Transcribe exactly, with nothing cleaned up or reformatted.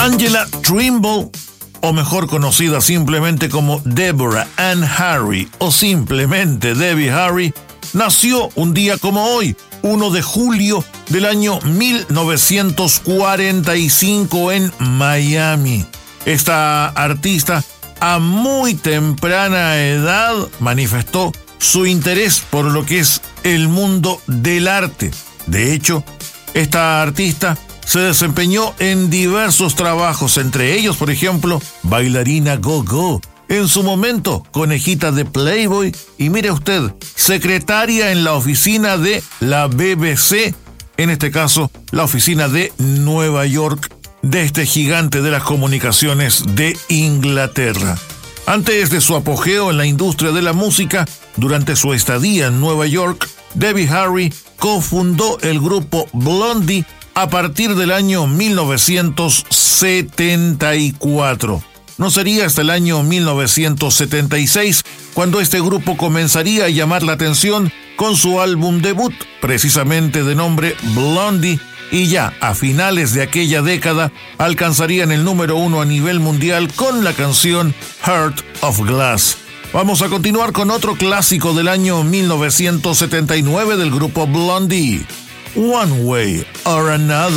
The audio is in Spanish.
Angela Trimble, o mejor conocida simplemente como Deborah Ann Harry o simplemente Debbie Harry, nació un día como hoy, primero de julio del año mil novecientos cuarenta y cinco en Miami. Esta artista a muy temprana edad manifestó su interés por lo que es el mundo del arte. De hecho, esta artista se desempeñó en diversos trabajos, entre ellos, por ejemplo, bailarina go-go, en su momento conejita de Playboy y mire usted, secretaria en la oficina de la B B C, en este caso la oficina de Nueva York, de este gigante de las comunicaciones de Inglaterra. Antes de su apogeo en la industria de la música, durante su estadía en Nueva York, Debbie Harry cofundó el grupo Blondie a partir del año mil novecientos setenta y cuatro. No sería hasta el año mil novecientos setenta y seis cuando este grupo comenzaría a llamar la atención con su álbum debut, precisamente de nombre Blondie, y ya a finales de aquella década alcanzarían el número uno a nivel mundial con la canción Heart of Glass. Vamos a continuar con otro clásico del año mil novecientos setenta y nueve del grupo Blondie, One Way or Another.